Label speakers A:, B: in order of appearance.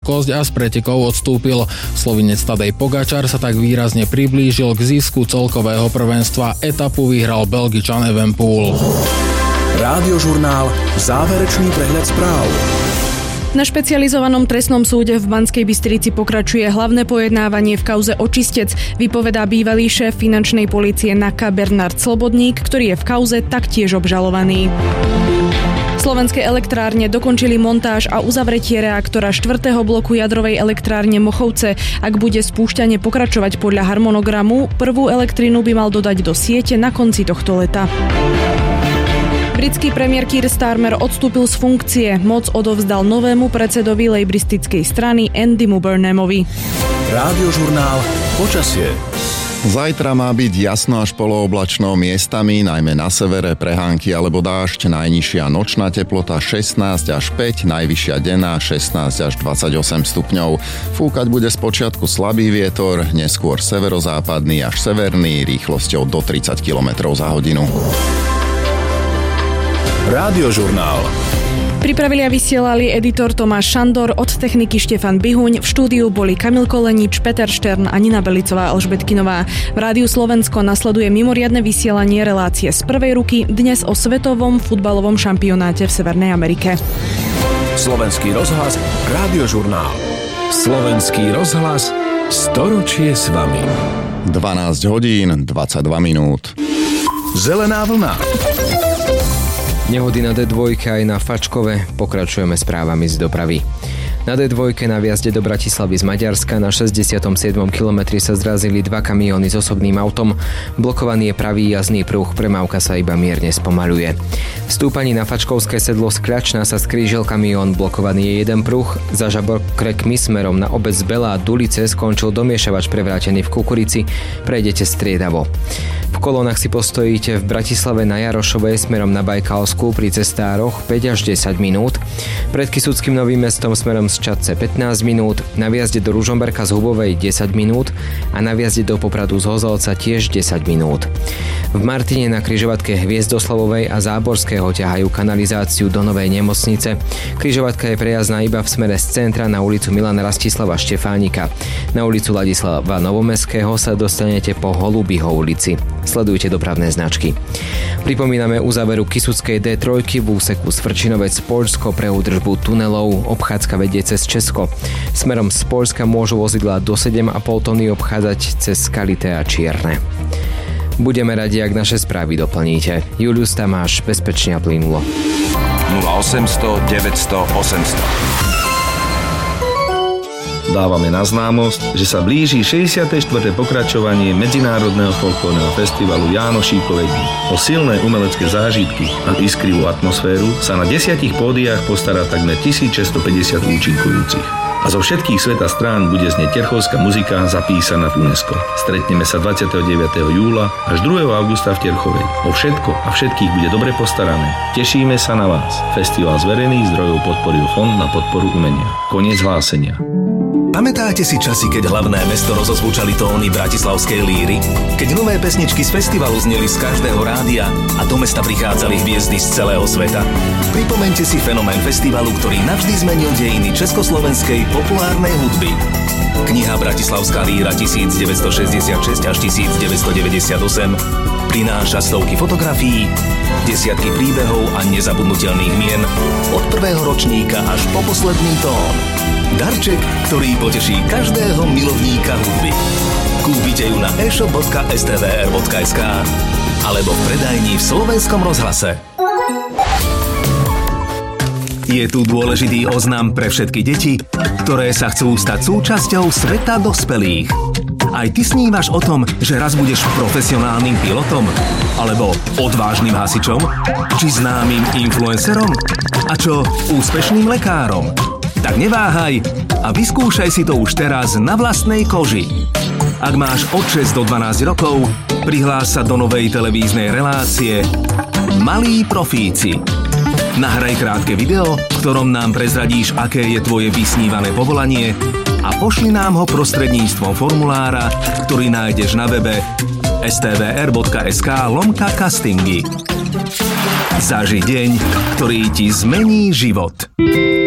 A: vysokosť a z pretekov odstúpil. Slovinec Tadej Pogačar sa tak výrazne priblížil k zisku celkového prvenstva. Etapu vyhral Belgičan Evenepoel.
B: Rádiožurnál, záverečný prehľad správ.
C: Na špecializovanom trestnom súde v Banskej Bystrici pokračuje hlavné pojednávanie v kauze Očistec, vypovedá bývalý šéf finančnej polície NAKA Bernard Slobodník, ktorý je v kauze taktiež obžalovaný. Slovenské elektrárne dokončili montáž a uzavretie reaktora 4. bloku jadrovej elektrárne Mochovce. Ak bude spúšťanie pokračovať podľa harmonogramu, prvú elektrinu by mal dodať do siete na konci tohto leta. Britský premiér Keir Starmer odstúpil z funkcie. Moc odovzdal novému predsedovi lejbristickej strany Andymu Burnhamovi.
B: Rádiožurnál počasie.
D: Zajtra má byť jasno až polooblačno, miestami, najmä na severe, prehánky alebo dážď. Najnižšia nočná teplota 16 až 5, najvyššia denná 16 až 28 stupňov. Fúkať bude spočiatku slabý vietor, neskôr severozápadný až severný, rýchlosťou do 30 km za hodinu.
B: Rádiožurnál.
C: Pripravili a vysielali editor Tomáš Šandor, od techniky Štefan Bihuň, v štúdiu boli Kamil Kolenič, Peter Štern a Nina Belicová Alžbetkinová. V Rádiu Slovensko nasleduje mimoriadne vysielanie relácie z prvej ruky, dnes o svetovom futbalovom šampionáte v Severnej Amerike.
B: Slovenský rozhlas, Rádiožurnál. Slovenský rozhlas, storočie s vami.
D: 12 hodín, 22 minút.
B: Zelená vlna.
E: Nehody na D2 aj na Fačkove, pokračujeme správami z dopravy. Na D2 na vjazde do Bratislavy z Maďarska na 67. kilometri sa zrazili dva kamióny s osobným autom. Blokovaný je pravý jazdný pruh, premávka sa iba mierne spomaľuje. V stúpaní na Fačkovské sedlo z Kľačna sa skrížil kamión, blokovaný je jeden pruh. Za Žabokrekmi smerom na obec Belá Dulice skončil domiešavač prevrátený v Kukurici, prejdete striedavo. V kolónach si postojíte v Bratislave na Jarošovej smerom na Bajkalsku pri cestároch 5 až 10 minút. Pred Kysuckým Novým Mestom smerom z Čadce 15 minút, na vjazde do Ružomberka z Hubovej 10 minút a na vjazde do Popradu z Hozolca tiež 10 minút. V Martine na križovatke Hviezdoslavovej a Záborského ťahajú kanalizáciu do novej nemocnice. Križovatka je prejazdná iba v smere z centra na ulicu Milana Rastislava Štefánika. Na ulicu Ladislava Novomestského sa dostanete po Holubiho ulici. Sledujte dopravné značky. Pripomíname uzáveru Kysuckej D3 v úseku Svrčinovec Poľsko pre údržbu tunelov, obchádzka vedie cez Česko. Smerom z Poľska môžu vozidlá do 7,5 tony obchádzať cez Skalité a Čierne. Budeme radi, ak naše správy doplníte. Julius Tamáš, bezpečne a plynulo.
B: 0800 900 800.
F: Dávame na známosť, že sa blíži 64. pokračovanie Medzinárodného folklórneho festivalu Jánošíkovej dny. O silné umelecké zážitky a iskrivú atmosféru sa na 10 pódiách postará takmer 1650 účinkujúcich. A zo všetkých sveta strán bude znieť terchovská muzika zapísaná v UNESCO. Stretneme sa 29. júla až 2. augusta v Terchovej. O všetko a všetkých bude dobre postarané. Tešíme sa na vás. Festival z verejných zdrojov podporil Fond na podporu umenia. Koniec hlásenia.
G: Pamätáte si časy, keď hlavné mesto rozozvučali tóny bratislavskej líry? Keď nové pesničky z festivalu zneli z každého rádia a do mesta prichádzali hviezdy z celého sveta? Pripomeňte si fenomén festivalu, ktorý navždy zmenil dejiny československej populárnej hudby. Kniha Bratislavská líra 1966 až 1998 prináša stovky fotografií, desiatky príbehov a nezabudnutelných mien od prvého ročníka až po posledný tón. Darček, ktorý poteší každého milovníka hudby. Kúpite ju na e-shop.stvr.sk alebo v predajni v Slovenskom rozhlase. Je tu dôležitý oznam pre všetky deti, ktoré sa chcú stať súčasťou sveta dospelých. Aj ty snívaš o tom, že raz budeš profesionálnym pilotom? Alebo odvážnym hasičom? Či známym influencerom? A čo úspešným lekárom? Tak neváhaj a vyskúšaj si to už teraz na vlastnej koži. Ak máš od 6 do 12 rokov, prihlás sa do novej televíznej relácie Malí profíci. Nahraj krátke video, v ktorom nám prezradíš, aké je tvoje vysnívané povolanie a pošli nám ho prostredníctvom formulára, ktorý nájdeš na webe stvr.sk/castingy. Zaži deň, ktorý ti zmení život.